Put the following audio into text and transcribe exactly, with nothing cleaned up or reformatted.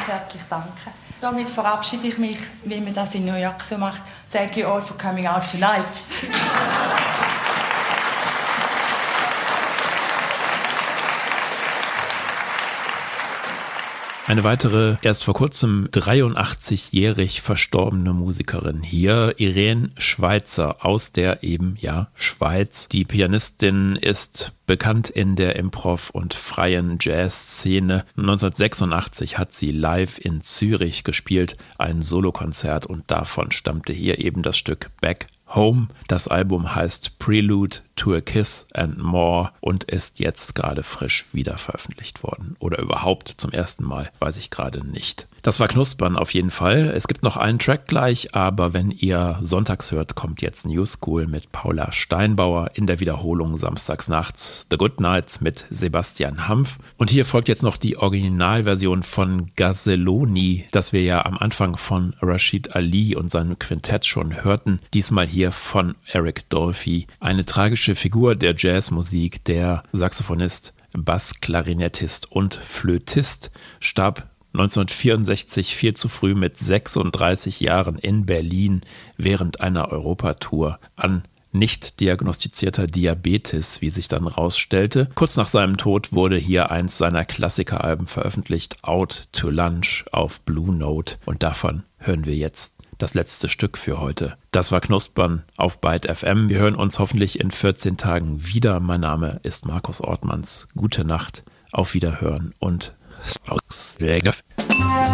herzlich danken. Damit verabschiede ich mich, wie man das in New York so macht. Thank you all for coming out tonight. Eine weitere, erst vor kurzem dreiundachtzigjährig verstorbene Musikerin hier, Irene Schweizer aus der eben, ja, Schweiz. Die Pianistin ist bekannt in der Improv- und freien Jazzszene. neunzehnhundertsechsundachtzig hat sie live in Zürich gespielt, ein Solokonzert, und davon stammte hier eben das Stück Back Home. Das Album heißt Prelude to a Kiss and More und ist jetzt gerade frisch wieder veröffentlicht worden. Oder überhaupt zum ersten Mal, weiß ich gerade nicht. Das war Knuspern auf jeden Fall. Es gibt noch einen Track gleich, aber wenn ihr sonntags hört, kommt jetzt New School mit Paula Steinbauer, in der Wiederholung samstags nachts The Good Nights mit Sebastian Hampf. Und hier folgt jetzt noch die Originalversion von Gazeloni, das wir ja am Anfang von Rashid Ali und seinem Quintett schon hörten. Diesmal hier von Eric Dolphy. Eine tragische Figur der Jazzmusik, der Saxophonist, Bassklarinettist und Flötist, starb neunzehnhundertvierundsechzig viel zu früh mit sechsunddreißig Jahren in Berlin während einer Europatour an nicht diagnostizierter Diabetes, wie sich dann rausstellte. Kurz nach seinem Tod wurde hier eins seiner Klassikeralben veröffentlicht, Out to Lunch auf Blue Note, und davon hören wir jetzt das letzte Stück für heute. Das war Knuspern auf Byte F M. Wir hören uns hoffentlich in vierzehn Tagen wieder. Mein Name ist Markus Ortmanns. Gute Nacht, auf Wiederhören und aus.